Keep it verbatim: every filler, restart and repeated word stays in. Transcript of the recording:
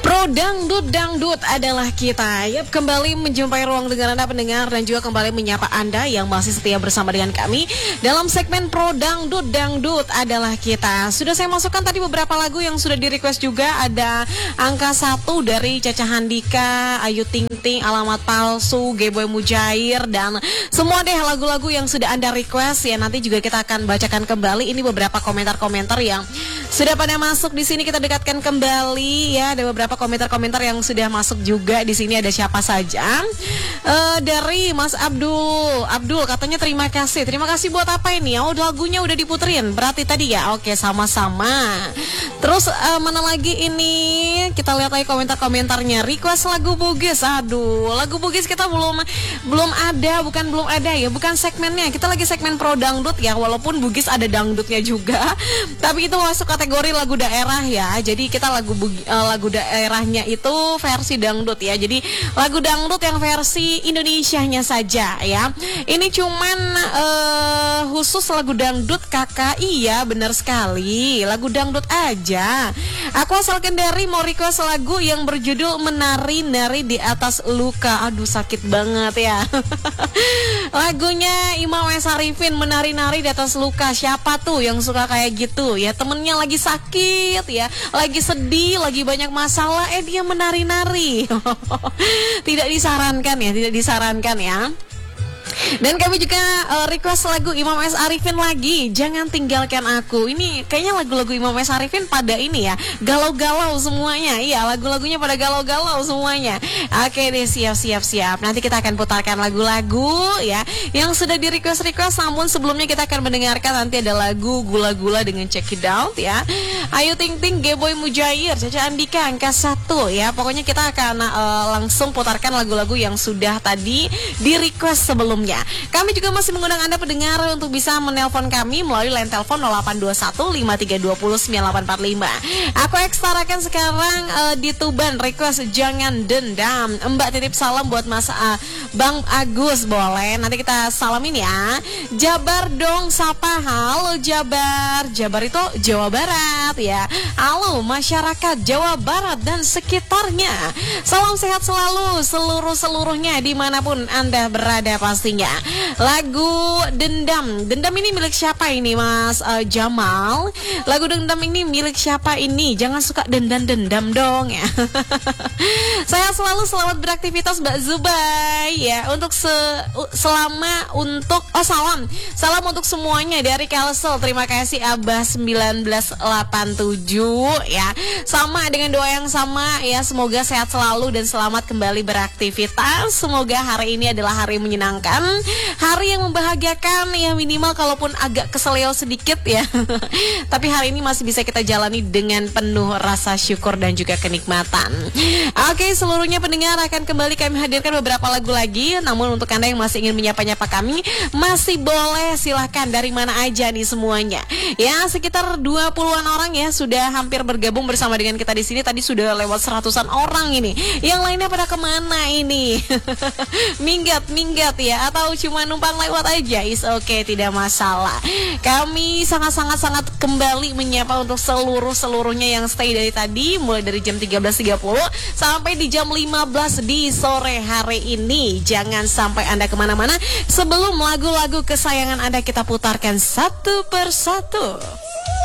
Pro Dangdut Dangdut adalah kita. Yap, kembali menjumpai ruang dengar Anda pendengar dan juga kembali menyapa Anda yang masih setia bersama dengan kami dalam segmen Pro Dangdut Dangdut adalah kita. Sudah saya masukkan tadi beberapa lagu yang sudah di request juga. Ada Angka Satu dari Caca Handika, Ayu Ting Ting, Alamat Palsu, G-Boy Mujair, dan semua deh lagu-lagu yang sudah Anda request ya. Nanti juga kita akan bacakan kembali. Ini beberapa komentar-komentar yang sudah pada masuk di sini, kita dekatkan kembali ya. Ada beberapa komentar-komentar yang sudah masuk juga di sini. Ada siapa saja? Uh, dari Mas Abdul. Abdul katanya terima kasih. Terima kasih buat apa ini? Oh, lagunya udah diputerin. Berarti tadi ya. Oke, sama-sama. Terus uh, mana lagi ini? Kita lihat lagi komentar-komentarnya. Request lagu Bugis. Aduh, lagu Bugis kita belum belum ada, bukan belum ada ya, bukan segmennya. Kita lagi segmen Pro Dangdut ya. Walaupun Bugis ada dangdutnya juga, tapi itu masuk kategori lagu daerah ya. Jadi kita lagu uh, lagu daerahnya itu versi dangdut ya. Jadi lagu dangdut yang versi Indonesianya saja ya. Ini cuman uh, khusus lagu dangdut kakak. Iya benar sekali, lagu dangdut aja. Aku asal Kendari mau request lagu yang berjudul Menari-Nari di Atas Luka. Aduh sakit banget ya. Lagunya Imam S. Arifin, Menari-Nari di Atas Luka. Siapa tuh yang suka kayak gitu ya? Temennya lagi sakit ya, lagi sedih, lagi banyak masalah, eh dia menari-nari. Tidak disarankan ya, tidak disarankan ya. Dan kami juga uh, request lagu Imam S. Arifin lagi, Jangan Tinggalkan Aku. Ini kayaknya lagu-lagu Imam S. Arifin pada ini ya, galau-galau semuanya. Iya, lagu-lagunya pada galau-galau semuanya. Oke deh, siap-siap-siap. Nanti kita akan putarkan lagu-lagu ya yang sudah di request-request. Namun sebelumnya kita akan mendengarkan nanti ada lagu Gula-Gula dengan Check It Out ya. Ayu Ting Ting, G-Boy Mujair, Caca Handika, Angka Satu ya. Pokoknya kita akan uh, langsung putarkan lagu-lagu yang sudah tadi di request sebelumnya. Kami juga masih mengundang Anda pendengar untuk bisa menelpon kami melalui line telepon nol delapan dua satu lima tiga dua nol sembilan delapan empat lima. Aku ekstrakan sekarang uh, di Tuban request Jangan Dendam. Mbak titip salam buat Mas uh, Bang Agus, boleh? Nanti kita salamin ya. Jabar dong, sapa. Halo Jabar. Jabar itu Jawa Barat ya. Halo masyarakat Jawa Barat dan sekitarnya. Salam sehat selalu seluruh-seluruhnya dimanapun Anda berada pastinya. Lagu Dendam. Dendam ini milik siapa ini Mas uh, Jamal? Lagu Dendam ini milik siapa ini? Jangan suka dendam-dendam dong ya. Saya selalu selamat beraktivitas Mbak Zubai ya. Untuk se selama untuk oh salam. Salam untuk semuanya dari Kalsel. Terima kasih Abah seribu sembilan ratus delapan puluh tujuh ya. Sama dengan doa yang sama ya. Semoga sehat selalu dan selamat kembali beraktivitas. Semoga hari ini adalah hari menyenangkan, hari yang membahagiakan ya, minimal kalaupun agak keseleo sedikit ya. Tapi hari ini masih bisa kita jalani dengan penuh rasa syukur dan juga kenikmatan. Oke, seluruhnya pendengar akan kembali kami hadirkan beberapa lagu lagi. Namun untuk Anda yang masih ingin menyapa-nyapa kami, masih boleh, silahkan dari mana aja nih semuanya. Ya, sekitar dua puluhan orang ya sudah hampir bergabung bersama dengan kita di sini. Tadi sudah lewat seratusan orang ini. Yang lainnya pada kemana ini? Minggat, minggat ya, atau cuma numpang lewat aja, is oke, okay, tidak masalah. Kami sangat-sangat-sangat kembali menyapa untuk seluruh-seluruhnya yang stay dari tadi, mulai dari jam tiga belas tiga puluh sampai di jam lima belas di sore hari ini. Jangan sampai Anda kemana-mana. Sebelum lagu-lagu kesayangan Anda kita putarkan satu persatu.